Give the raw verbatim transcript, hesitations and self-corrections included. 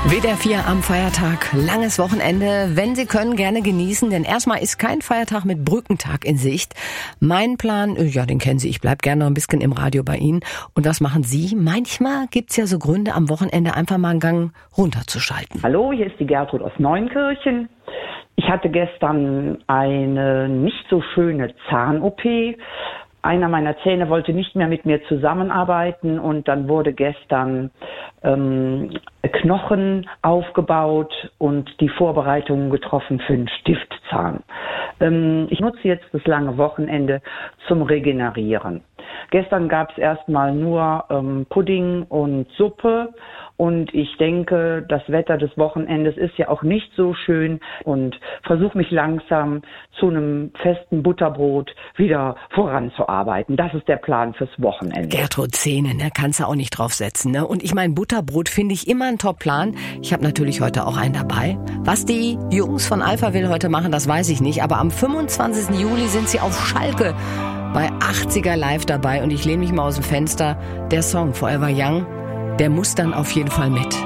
W D R vier am Feiertag, langes Wochenende. Wenn Sie können, gerne genießen, denn erstmal ist kein Feiertag mit Brückentag in Sicht. Mein Plan, ja, den kennen Sie, ich bleib gerne noch ein bisschen im Radio bei Ihnen. Und was machen Sie? Manchmal gibt's ja so Gründe, am Wochenende einfach mal einen Gang runterzuschalten. Hallo, hier ist die Gertrud aus Neunkirchen. Ich hatte gestern eine nicht so schöne Zahn-O P. Einer meiner Zähne wollte nicht mehr mit mir zusammenarbeiten und dann wurde gestern ähm, Knochen aufgebaut und die Vorbereitungen getroffen für einen Stiftzahn. Ähm, ich nutze jetzt das lange Wochenende zum Regenerieren. Gestern gab es erstmal nur ähm, Pudding und Suppe und ich denke, das Wetter des Wochenendes ist ja auch nicht so schön und versuche mich langsam zu einem festen Butterbrot wieder voranzuarbeiten. Das ist der Plan fürs Wochenende. Gertrud, Zähne, ne, kannst du auch nicht draufsetzen, ne? Und ich meine, Butterbrot finde ich immer ein Top-Plan. Ich habe natürlich heute auch einen dabei. Was die Jungs von Alphaville heute machen, das weiß ich nicht, aber am fünfundzwanzigsten Juli sind sie auf Schalke bei achtziger Live dabei und ich lehne mich mal aus dem Fenster. Der Song Forever Young, der muss dann auf jeden Fall mit.